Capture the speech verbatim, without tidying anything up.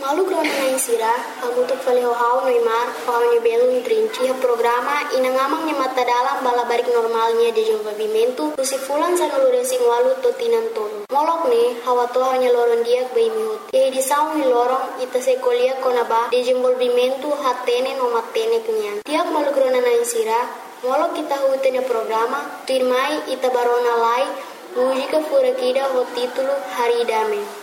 Malu krona na insira, kamu tu fale hau Neymar, hau ni belo trinci ha programa inangamang ni mata dalam bala barik normalnya de desenvolvimento, tu si fulan sa nulurensing walu to tinantolo. Molok ne, hawa to hanya loron dia bai mihut. Ye di saung ni lorong ita se kolia konaba de desenvolvimento hatene no matene kenyan. Tiap malu krona na insira, molok kita hutene programa, tirmai ita barona lai, música furakida ho título Haridame.